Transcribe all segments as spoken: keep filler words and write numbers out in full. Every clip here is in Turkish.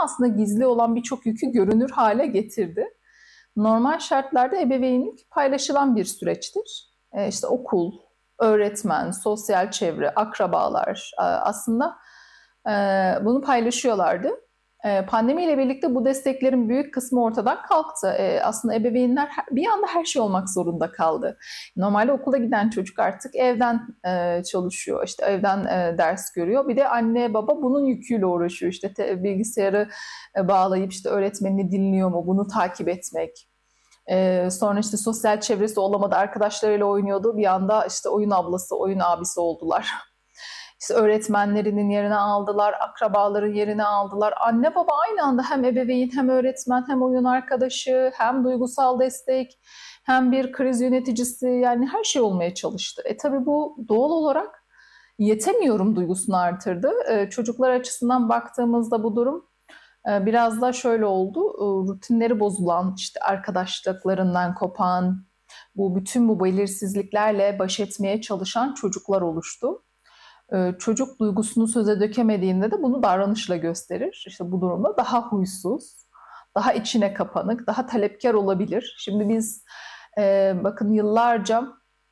aslında gizli olan birçok yükü görünür hale getirdi. Normal şartlarda ebeveynlik paylaşılan bir süreçtir. E, işte okul, öğretmen, sosyal çevre, akrabalar e, aslında e, bunu paylaşıyorlardı. E, pandemiyle birlikte bu desteklerin büyük kısmı ortadan kalktı. E, aslında ebeveynler bir anda her şey olmak zorunda kaldı. Normalde okula giden çocuk artık evden e, çalışıyor, işte evden e, ders görüyor. Bir de anne baba bunun yüküyle uğraşıyor. İşte te, bilgisayarı e, bağlayıp işte öğretmenini dinliyor mu, bunu takip etmek. Ee, sonra işte sosyal çevresi olamadı, arkadaşlarıyla oynuyordu. Bir anda işte oyun ablası, oyun abisi oldular. İşte öğretmenlerinin yerini aldılar, akrabaların yerini aldılar. Anne baba aynı anda hem ebeveyn, hem öğretmen, hem oyun arkadaşı, hem duygusal destek, hem bir kriz yöneticisi, yani her şey olmaya çalıştı. E tabii bu doğal olarak yetemiyorum duygusunu artırdı. E, çocuklar açısından baktığımızda bu durum e, biraz da şöyle oldu. E, rutinleri bozulan, işte arkadaşlıklarından kopan, bu bütün bu belirsizliklerle baş etmeye çalışan çocuklar oluştu. E, çocuk duygusunu söze dökemediğinde de bunu davranışla gösterir. İşte bu durumda daha huysuz, daha içine kapanık, daha talepkar olabilir. Şimdi biz e, bakın yıllarca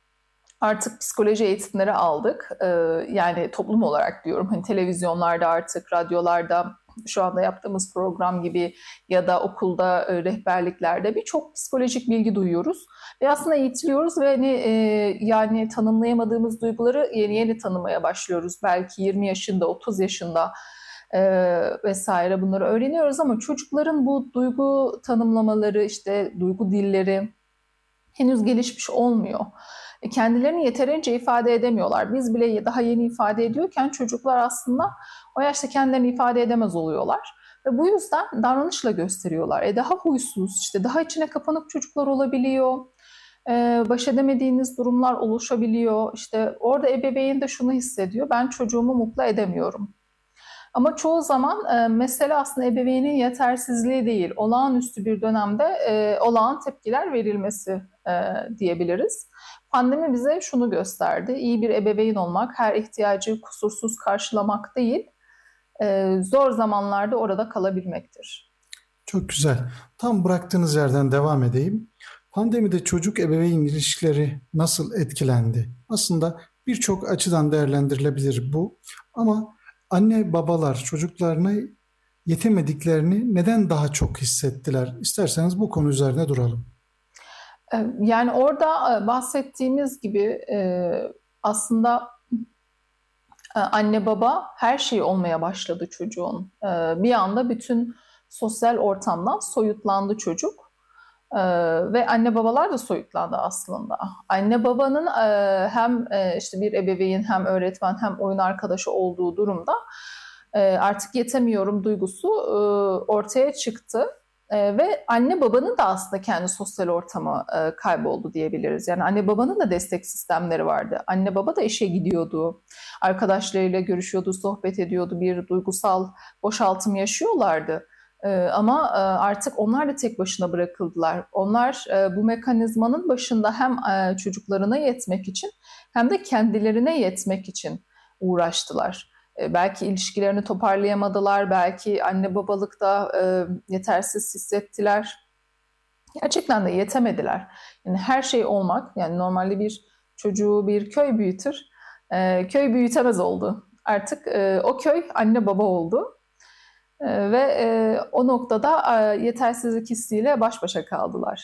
artık psikoloji eğitimleri aldık. Ee, yani toplum olarak diyorum. Hani televizyonlarda artık, radyolarda, şu anda yaptığımız program gibi ya da okulda e, rehberliklerde birçok psikolojik bilgi duyuyoruz. Ve aslında eğitiliyoruz ve hani, e, yani tanımlayamadığımız duyguları yeni yeni tanımaya başlıyoruz. Belki yirmi yaşında, otuz yaşında e, vesaire bunları öğreniyoruz ama çocukların bu duygu tanımlamaları, işte duygu dilleri henüz gelişmiş olmuyor. E, kendilerini yeterince ifade edemiyorlar. Biz bile daha yeni ifade ediyorken çocuklar aslında o yaşta kendilerini ifade edemez oluyorlar. Ve bu yüzden davranışla gösteriyorlar. E daha huysuz, işte daha içine kapanık çocuklar olabiliyor. E, baş edemediğiniz durumlar oluşabiliyor. İşte orada ebeveyn de şunu hissediyor: ben çocuğumu mutlu edemiyorum. Ama çoğu zaman e, mesele aslında ebeveynin yetersizliği değil, olağanüstü bir dönemde e, olağan tepkiler verilmesi e, diyebiliriz. Pandemi bize şunu gösterdi: İyi bir ebeveyn olmak, her ihtiyacı kusursuz karşılamak değil, e, zor zamanlarda orada kalabilmektir. Çok güzel. Tam bıraktığınız yerden devam edeyim. Pandemide çocuk ebeveyn ilişkileri nasıl etkilendi? Aslında birçok açıdan değerlendirilebilir bu. Ama anne babalar çocuklarına yetemediklerini neden daha çok hissettiler? İsterseniz bu konu üzerine duralım. E, Yani orada e, bahsettiğimiz gibi e, aslında e, anne baba her şey olmaya başladı çocuğun. E, Bir anda bütün sosyal ortamdan soyutlandı çocuk. Ee, ve anne babalar da soyutlandı aslında. Anne babanın e, hem e, işte bir ebeveyn, hem öğretmen, hem oyun arkadaşı olduğu durumda e, artık yetemiyorum duygusu e, ortaya çıktı. E, ve anne babanın da aslında kendi sosyal ortamı e, kayboldu diyebiliriz. Yani anne babanın da destek sistemleri vardı. Anne baba da işe gidiyordu, arkadaşlarıyla görüşüyordu, sohbet ediyordu, bir duygusal boşaltım yaşıyorlardı. Ee, ama e, artık onlar da tek başına bırakıldılar. Onlar e, bu mekanizmanın başında hem e, çocuklarına yetmek için hem de kendilerine yetmek için uğraştılar. E, belki ilişkilerini toparlayamadılar, belki anne babalıkta e, yetersiz hissettiler. Gerçekten de yetemediler. Yani her şey olmak, yani normalde bir çocuğu bir köy büyütür, e, köy büyütemez oldu. Artık e, o köy anne baba oldu. Ee, ve e, o noktada e, yetersizlik hissiyle baş başa kaldılar.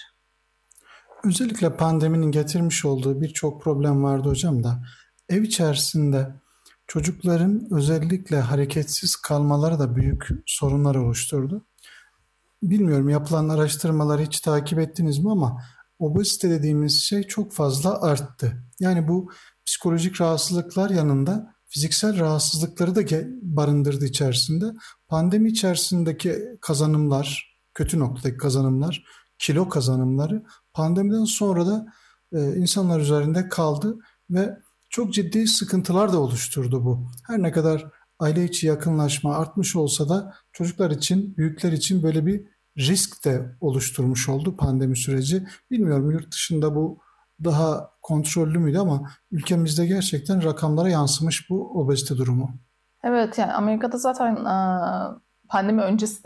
Özellikle pandeminin getirmiş olduğu birçok problem vardı hocam da ev içerisinde çocukların özellikle hareketsiz kalmaları da büyük sorunlar oluşturdu. Bilmiyorum, yapılan araştırmaları hiç takip ettiniz mi ama obezite dediğimiz şey çok fazla arttı. Yani bu psikolojik rahatsızlıklar yanında fiziksel rahatsızlıkları da ge- barındırdı içerisinde. Pandemi içerisindeki kazanımlar, kötü noktadaki kazanımlar, kilo kazanımları pandemiden sonra da e, insanlar üzerinde kaldı ve çok ciddi sıkıntılar da oluşturdu bu. Her ne kadar aile içi yakınlaşma artmış olsa da çocuklar için, büyükler için böyle bir risk de oluşturmuş oldu pandemi süreci. Bilmiyorum, yurt dışında bu daha kontrollü müydü ama ülkemizde gerçekten rakamlara yansımış bu obezite durumu. Evet, yani Amerika'da zaten e, pandemi öncesi